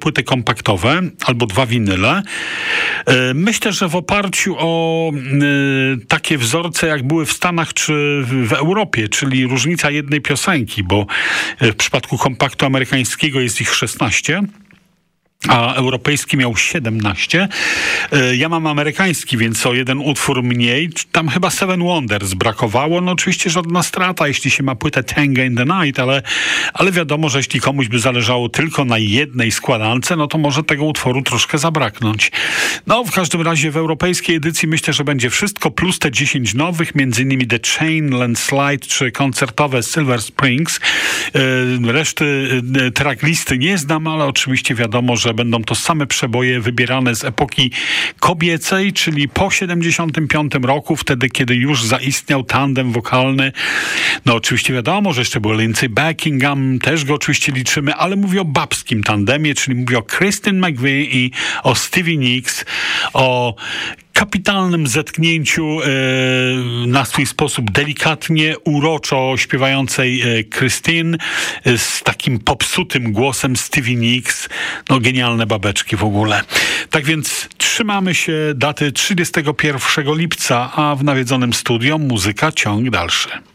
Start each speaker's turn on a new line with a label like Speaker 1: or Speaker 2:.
Speaker 1: płyty kompaktowe albo 2 winyle. Myślę, że w oparciu o takie wzorce, jak były w Stanach czy w Europie, czyli różnica jednej piosenki, bo w przypadku kompaktu amerykańskiego jest ich 16, a europejski miał 17. Ja mam amerykański, więc o jeden utwór mniej. Tam chyba Seven Wonders brakowało. No oczywiście żadna strata, jeśli się ma płytę Tango in the Night, ale wiadomo, że jeśli komuś by zależało tylko na jednej składance, no to może tego utworu troszkę zabraknąć. No w każdym razie w europejskiej edycji myślę, że będzie wszystko, plus te 10 nowych, między innymi The Chain, Landslide, czy koncertowe Silver Springs. Reszty tracklisty nie znam, ale oczywiście wiadomo, że będą to same przeboje wybierane z epoki kobiecej, czyli po 75 roku, wtedy, kiedy już zaistniał tandem wokalny. No oczywiście wiadomo, że jeszcze był Lindsey Buckingham, też go oczywiście liczymy, ale mówię o babskim tandemie, czyli mówię o Kristen McVie i o Stevie Nicks, o kapitalnym zetknięciu na swój sposób delikatnie, uroczo śpiewającej Christine z takim popsutym głosem Stevie Nicks. No genialne babeczki w ogóle. Tak więc trzymamy się daty 31 lipca, a w nawiedzonym studio muzyka ciąg dalszy.